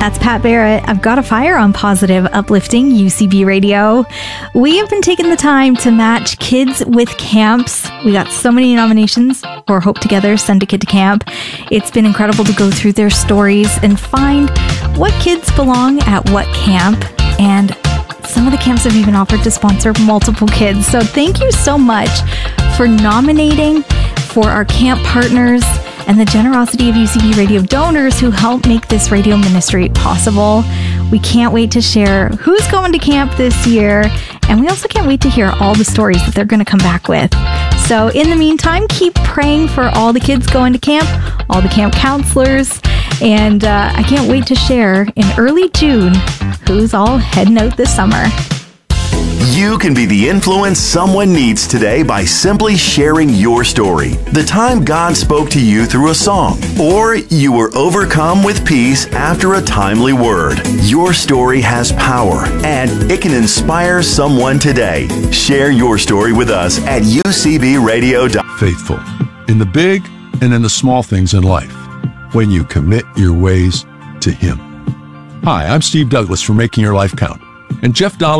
That's Pat Barrett. I've got a fire on positive, uplifting UCB Radio. We have been taking the time to match kids with camps. We got so many nominations for Hope Together, Send a Kid to Camp. It's been incredible to go through their stories and find what kids belong at what camp. And some of the camps have even offered to sponsor multiple kids. So thank you so much for nominating, for our camp partners, and the generosity of UCB Radio donors who help make this radio ministry possible. We can't wait to share who's going to camp this year, and we also can't wait to hear all the stories that they're going to come back with. So in the meantime, keep praying for all the kids going to camp, all the camp counselors, and I can't wait to share in early June who's all heading out this summer. You can be the influence someone needs today by simply sharing your story. The time God spoke to you through a song, or you were overcome with peace after a timely word. Your story has power, and it can inspire someone today. Share your story with us at ucbradio.com. Faithful in the big and in the small things in life when you commit your ways to Him. Hi, I'm Steve Douglas for Making Your Life Count, and Jeff Dollar